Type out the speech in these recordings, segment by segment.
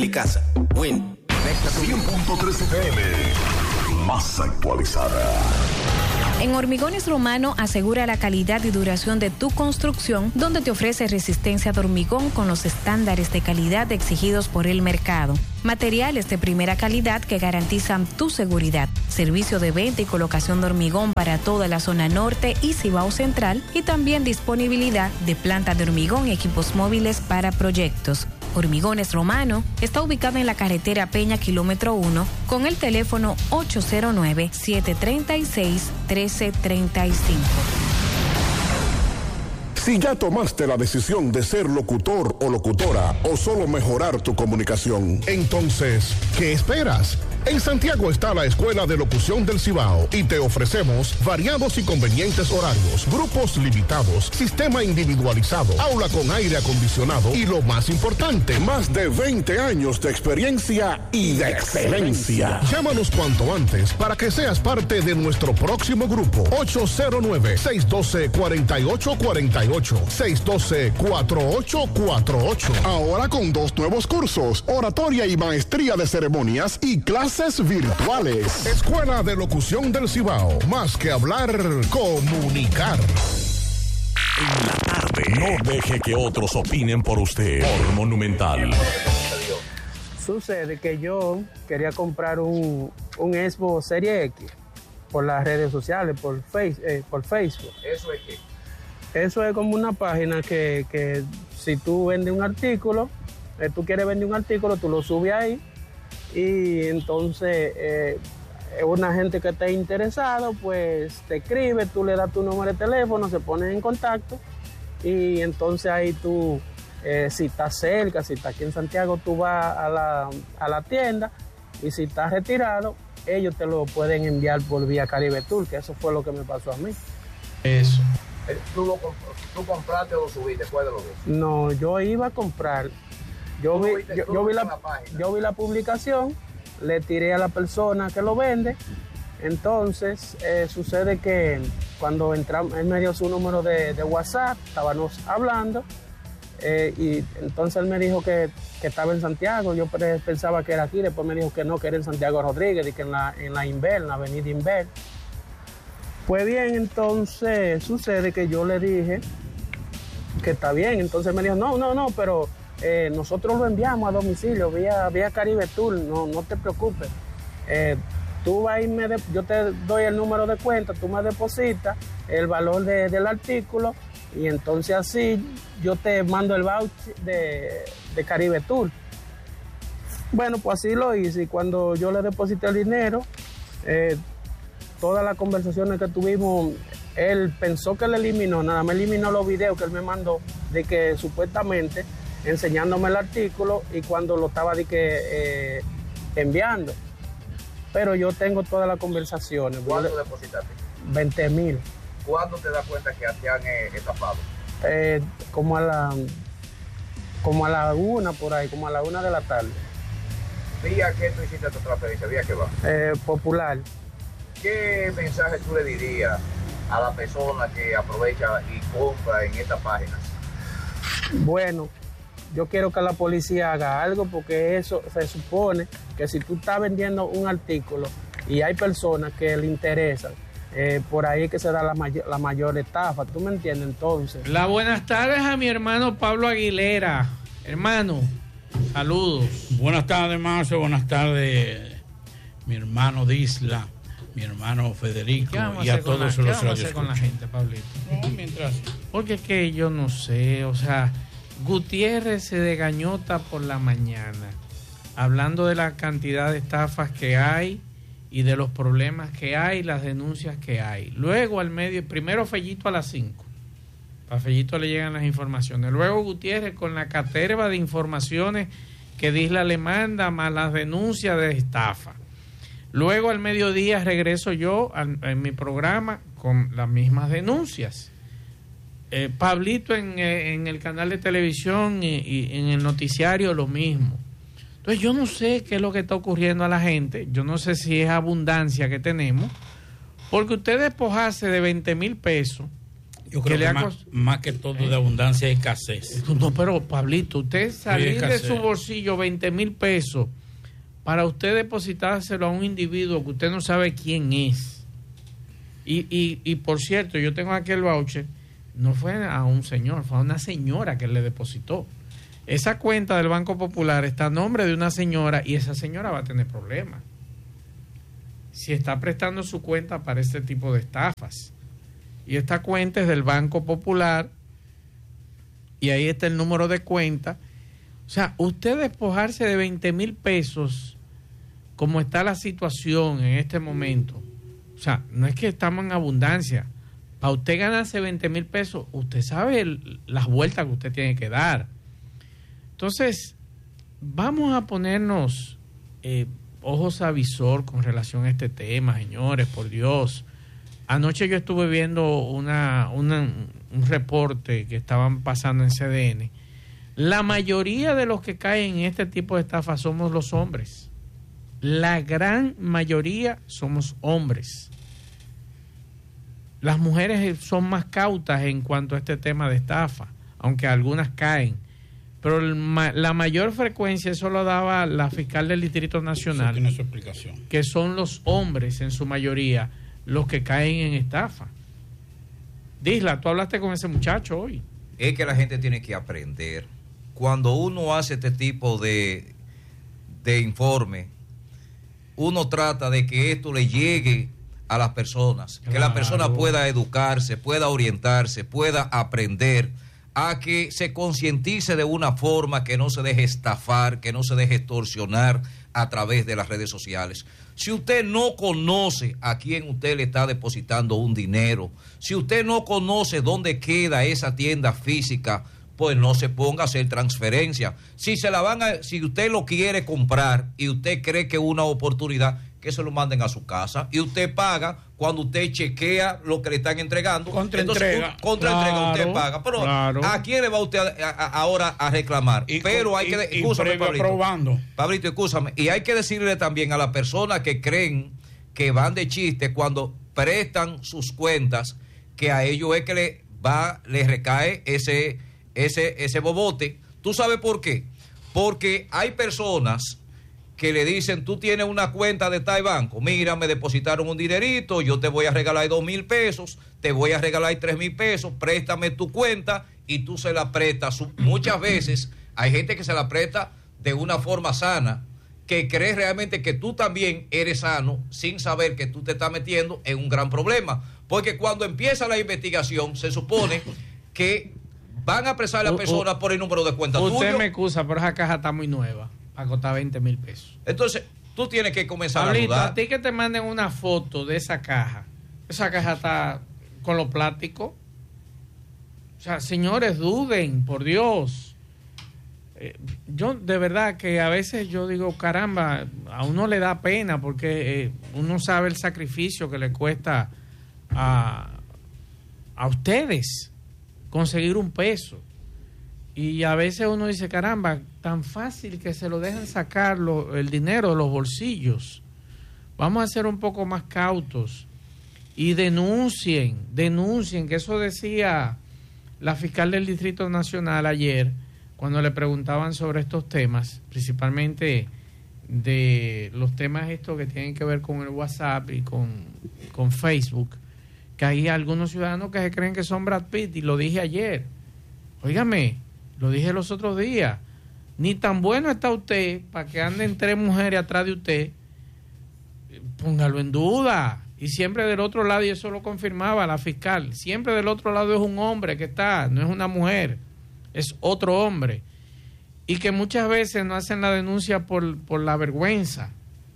Mi casa. Win. 100.3 FM. Más actualizada. En Hormigones Romano asegura la calidad y duración de tu construcción, donde te ofrece resistencia de hormigón con los estándares de calidad exigidos por el mercado. Materiales de primera calidad que garantizan tu seguridad. Servicio de venta y colocación de hormigón para toda la zona norte y Cibao Central, y también disponibilidad de planta de hormigón y equipos móviles para proyectos. Hormigones Romano está ubicado en la carretera Peña, kilómetro 1, con el teléfono 809-736-1335. Si ya tomaste la decisión de ser locutor o locutora o solo mejorar tu comunicación, entonces, ¿qué esperas? En Santiago está la Escuela de Locución del Cibao y te ofrecemos variados y convenientes horarios, grupos limitados, sistema individualizado, aula con aire acondicionado y lo más importante, más de 20 años de experiencia y de excelencia. Llámanos cuanto antes para que seas parte de nuestro próximo grupo. 809-612-4848, 612-4848. Ahora con 2 nuevos cursos, oratoria y maestría de ceremonias y clases virtuales. Escuela de Locución del Cibao. Más que hablar, comunicar. En la tarde. No deje que otros opinen por usted. Por Monumental. Sucede que yo quería comprar un Xbox Serie X por las redes sociales, por Facebook. ¿Eso es qué? Eso es como una página que si tú vendes un artículo, tú quieres vender un artículo, tú lo subes ahí. Y entonces una gente que esté interesado pues te escribe, tú le das tu número de teléfono, se ponen en contacto y entonces ahí tú, si estás cerca, si estás aquí en Santiago, tú vas a la tienda, y si estás retirado, ellos te lo pueden enviar por vía Caribe Tour, que eso fue lo que me pasó a mí. Eso. ¿Tú compraste o lo subiste después de lo que? No, yo iba a comprar. Yo vi la publicación, le tiré a la persona que lo vende, entonces sucede que cuando entramos, él me dio su número de WhatsApp, estábamos hablando, y entonces él me dijo que estaba en Santiago, yo pensaba que era aquí, después me dijo que no, que era en Santiago Rodríguez, y que en la Inver, en la avenida Inver. Pues bien, entonces sucede que yo le dije que está bien, entonces me dijo, no, pero... nosotros lo enviamos a domicilio vía Caribe Tour, no te preocupes. Tú vas yo te doy el número de cuenta, tú me depositas el valor del artículo y entonces así yo te mando el voucher de Caribe Tour. Bueno, pues así lo hice y cuando yo le deposité el dinero, todas las conversaciones que tuvimos, él pensó que le eliminó, nada más eliminó los videos que él me mandó de que supuestamente enseñándome el artículo y cuando lo estaba enviando. Pero yo tengo todas las conversaciones. ¿Cuánto depositaste? 20,000. ¿Cuándo te das cuenta que te han estafado? Como a la 1 por ahí, como a la 1 de la tarde. ¿Vía qué tú hiciste tu transferencia? ¿Vía qué va? Popular. ¿Qué mensaje tú le dirías a la persona que aprovecha y compra en estas páginas? Bueno, yo quiero que la policía haga algo porque eso se supone que si tú estás vendiendo un artículo y hay personas que le interesan, por ahí es que se da la mayor estafa, ¿tú me entiendes? Entonces. Buenas tardes a mi hermano Pablo Aguilera. Hermano, saludos. Buenas tardes, Marcio. Buenas tardes, mi hermano Disla, mi hermano Federico y a todos los radioescuchas. Con la gente, Pablito? No, mientras. Porque es que yo no sé, o sea, Gutiérrez se desgañota por la mañana, hablando de la cantidad de estafas que hay y de los problemas que hay, las denuncias que hay. Luego al medio, primero Fellito a las 5. A Fellito le llegan las informaciones. Luego Gutiérrez con la caterva de informaciones que Disla le manda, más las denuncias de estafa. Luego al mediodía regreso yo en mi programa con las mismas denuncias. Pablito en el canal de televisión y en el noticiario lo mismo. Entonces yo no sé qué es lo que está ocurriendo a la gente, yo no sé si es abundancia que tenemos, porque usted despojarse de 20,000 pesos Yo creo que más que todo de abundancia y escasez. No, pero Pablito, usted salir de su bolsillo 20,000 pesos para usted depositárselo a un individuo que usted no sabe quién es. Y por cierto, yo tengo aquel voucher, no fue a un señor, fue a una señora que le depositó. Esa cuenta del Banco Popular está a nombre de una señora y esa señora va a tener problemas si está prestando su cuenta para este tipo de estafas. Y esta cuenta es del Banco Popular y ahí está el número de cuenta. O sea, usted despojarse de 20,000 pesos, como está la situación en este momento, o sea, no es que estamos en abundancia. Para usted ganarse 20,000 pesos, usted sabe las vueltas que usted tiene que dar. Entonces, vamos a ponernos ojos a visor con relación a este tema, señores, por Dios. Anoche yo estuve viendo un reporte que estaban pasando en CDN. La mayoría de los que caen en este tipo de estafa somos los hombres. La gran mayoría somos hombres. Las mujeres son más cautas en cuanto a este tema de estafa, aunque algunas caen. Pero la mayor frecuencia, eso lo daba la fiscal del Distrito Nacional. Eso tiene su explicación. Que son los hombres en su mayoría los que caen en estafa. Disla, tú hablaste con ese muchacho hoy. Es que la gente tiene que aprender. Cuando uno hace este tipo de informe, uno trata de que esto le llegue a las personas, claro, que la persona pueda educarse, pueda orientarse, pueda aprender, a que se concientice de una forma que no se deje estafar, que no se deje extorsionar a través de las redes sociales. Si usted no conoce a quién usted le está depositando un dinero, si usted no conoce dónde queda esa tienda física, pues no se ponga a hacer transferencia. Si usted lo quiere comprar y usted cree que es una oportunidad, que se lo manden a su casa y usted paga cuando usted chequea lo que le están entregando. Contraentrega. Contraentrega, usted paga. Pero claro, ¿a quién le va usted ahora a reclamar? Pero hay que... Escúchame, Pablito, escúchame. Y hay que decirle también a las personas que creen que van de chiste cuando prestan sus cuentas, que a ellos es que les recae ese bobote. ¿Tú sabes por qué? Porque hay personas que le dicen, tú tienes una cuenta de tal banco, mira, me depositaron un dinerito, yo te voy a regalar 2,000 pesos, te voy a regalar 3,000 pesos, préstame tu cuenta, y tú se la prestas. Muchas veces hay gente que se la presta de una forma sana, que cree realmente que tú también eres sano, sin saber que tú te estás metiendo en un gran problema, porque cuando empieza la investigación, se supone que van a apresar a la persona por el número de cuenta tuyo. Usted me excusa, pero esa caja está muy nueva, para costar 20,000 pesos. Entonces, tú tienes que comenzar Pablito, a dudar. A ti que te manden una foto de esa caja está con los plásticos. O sea, señores, duden, por Dios. Yo de verdad que a veces yo digo, caramba, a uno le da pena porque uno sabe el sacrificio que le cuesta a ustedes conseguir un peso. Y a veces uno dice, caramba, tan fácil que se lo dejan sacar el dinero de los bolsillos. Vamos a ser un poco más cautos y denuncien, que eso decía la fiscal del Distrito Nacional ayer, cuando le preguntaban sobre estos temas, principalmente de los temas estos que tienen que ver con el WhatsApp y con Facebook, que hay algunos ciudadanos que se creen que son Brad Pitt, y lo dije ayer. Óigame, lo dije los otros días, ni tan bueno está usted para que anden 3 mujeres atrás de usted. Póngalo en duda. Y siempre del otro lado, y eso lo confirmaba la fiscal, siempre del otro lado es un hombre que está, no es una mujer, es otro hombre. Y que muchas veces no hacen la denuncia por la vergüenza.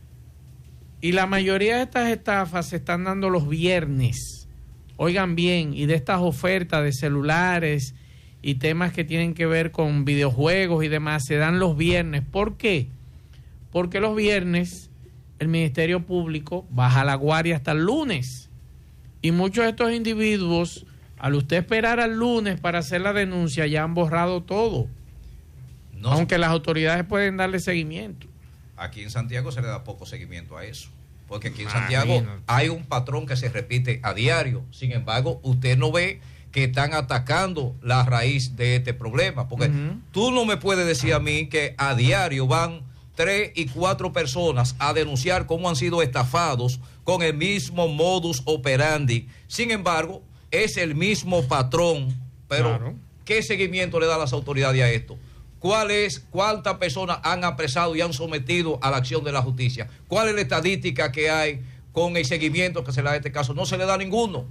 Y la mayoría de estas estafas se están dando los viernes. Oigan bien, y de estas ofertas de celulares y temas que tienen que ver con videojuegos y demás, se dan los viernes. ¿Por qué? Porque los viernes el Ministerio Público baja la guardia hasta el lunes. Y muchos de estos individuos, al usted esperar al lunes para hacer la denuncia, ya han borrado todo. No, aunque las autoridades pueden darle seguimiento. Aquí en Santiago se le da poco seguimiento a eso. Porque aquí en Santiago hay un patrón que se repite a diario. Sin embargo, usted no ve que están atacando la raíz de este problema, porque tú no me puedes decir a mí que a diario van 3 y 4 personas a denunciar cómo han sido estafados con el mismo modus operandi. Sin embargo, es el mismo patrón, pero ¿qué seguimiento le dan las autoridades a esto? ¿Cuántas personas han apresado y han sometido a la acción de la justicia? ¿Cuál es la estadística que hay con el seguimiento que se le da a este caso? No se le da ninguno.